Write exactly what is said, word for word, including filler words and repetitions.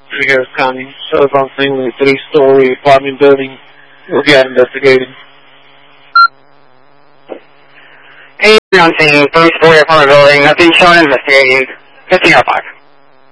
Harris County Sheriff's on scene with a three-story apartment building. We'll get investigating. Hey, on scene, three-story apartment building. Nothing shown investigating. fifteen oh five.